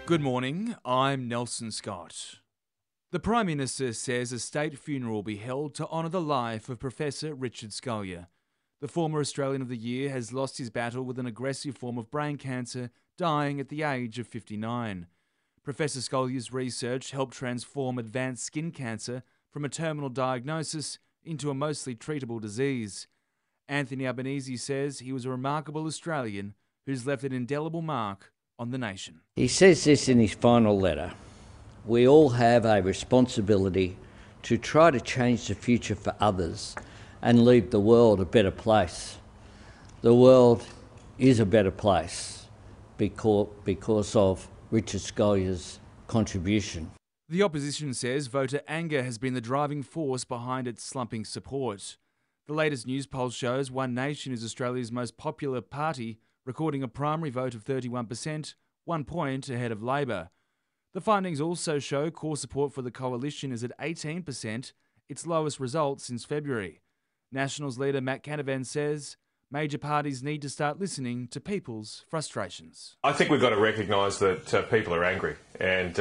Good morning, I'm Nelson Scott. The Prime Minister says a state funeral will be held to honour the life of Professor Richard Scolyer. The former Australian of the Year has lost his battle with an aggressive form of brain cancer, dying at the age of 59. Professor Scolyer's research helped transform advanced skin cancer from a terminal diagnosis into a mostly treatable disease. Anthony Albanese says he was a remarkable Australian who's left an indelible mark on the nation. He says this in his final letter: "We all have a responsibility to try to change the future for others and leave the world a better place. The world is a better place because of Richard Scolyer's contribution." The opposition says voter anger has been the driving force behind its slumping support. The latest news poll shows One Nation is Australia's most popular party, recording a primary vote of 31%, 1 point ahead of Labor. The findings also show core support for the coalition is at 18%, its lowest result since February. Nationals leader Matt Canavan says major parties need to start listening to people's frustrations. I think we've got to recognise that people are angry, and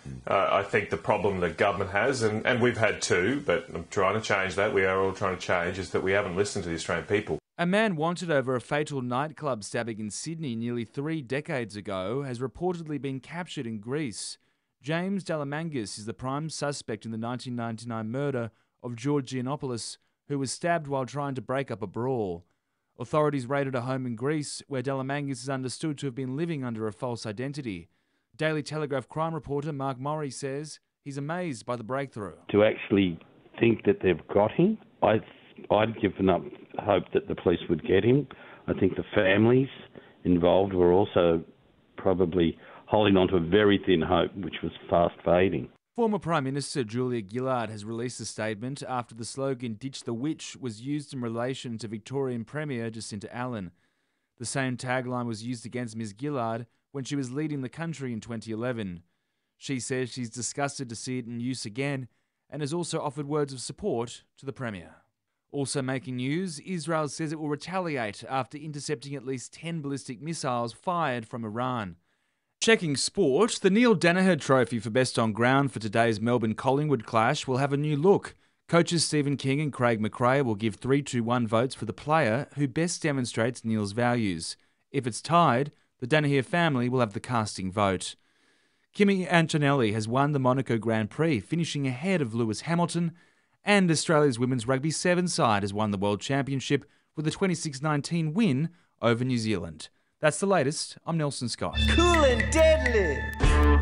I think the problem that government has, and we've had too, but I'm trying to change that, we are all trying to change, is that we haven't listened to the Australian people. A man wanted over a fatal nightclub stabbing in Sydney nearly 3 decades ago has reportedly been captured in Greece. James Delamangas is the prime suspect in the 1999 murder of George Giannopoulos, who was stabbed while trying to break up a brawl. Authorities raided a home in Greece where Delamangas is understood to have been living under a false identity. Daily Telegraph crime reporter Mark Murray says he's amazed by the breakthrough. To actually think that they've got him, I'd given up hope that the police would get him. I think the families involved were also probably holding on to a very thin hope, which was fast fading. Former Prime Minister Julia Gillard has released a statement after the slogan "Ditch the Witch" was used in relation to Victorian Premier Jacinta Allen. The same tagline was used against Ms Gillard when she was leading the country in 2011. She says she's disgusted to see it in use again and has also offered words of support to the Premier. Also making news, Israel says it will retaliate after intercepting at least 10 ballistic missiles fired from Iran. Checking sport, the Neil Danaher Trophy for Best on Ground for today's Melbourne-Collingwood clash will have a new look. Coaches Stephen King and Craig McRae will give 3-2-1 votes for the player who best demonstrates Neil's values. If it's tied, the Danaher family will have the casting vote. Kimi Antonelli has won the Monaco Grand Prix, finishing ahead of Lewis Hamilton, and Australia's women's rugby 7 side has won the World Championship with a 26-19 win over New Zealand. That's the latest. I'm Nelson Scott. Cool and deadly.